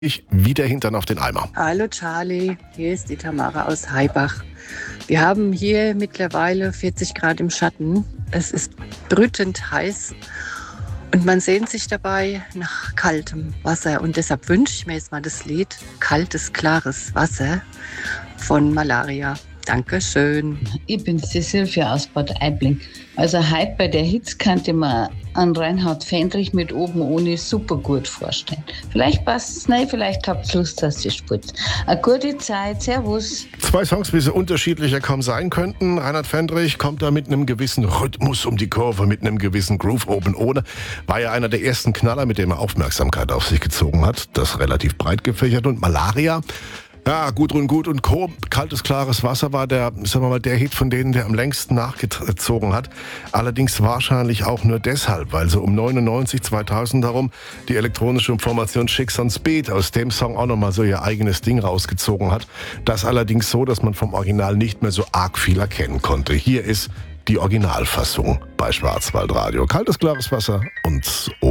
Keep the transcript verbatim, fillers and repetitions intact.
Ich wieder Hintern auf den Eimer. Hallo Charlie, hier ist die Tamara aus Haibach. Wir haben hier mittlerweile vierzig Grad im Schatten. Es ist brütend heiß und man sehnt sich dabei nach kaltem Wasser. Und deshalb wünsche ich mir jetzt mal das Lied Kaltes, klares Wasser von Malaria. Dankeschön. Ich bin die Silvia aus Bad Aibling. Also heute bei der Hitze könnte man an Reinhard Fendrich mit Oben ohne super gut vorstellen. Vielleicht passt es nicht, vielleicht habt ihr Lust, dass ihr spielt. Eine gute Zeit, servus. Zwei Songs, wie sie unterschiedlicher kaum sein könnten. Reinhard Fendrich kommt da mit einem gewissen Rhythmus um die Kurve, mit einem gewissen Groove oben ohne. War ja einer der ersten Knaller, mit dem er Aufmerksamkeit auf sich gezogen hat. Das relativ breit gefächert. Und Malaria, ja, Gudrun Gut und Co. Kaltes, klares Wasser war der, sagen wir mal, der Hit von denen, der am längsten nachgezogen hat. Allerdings wahrscheinlich auch nur deshalb, weil so um neunundneunzig, zweitausend herum die elektronische Formation Chicks on Speed aus dem Song auch nochmal so ihr eigenes Ding rausgezogen hat. Das allerdings so, dass man vom Original nicht mehr so arg viel erkennen konnte. Hier ist die Originalfassung bei Schwarzwaldradio. Kaltes, klares Wasser und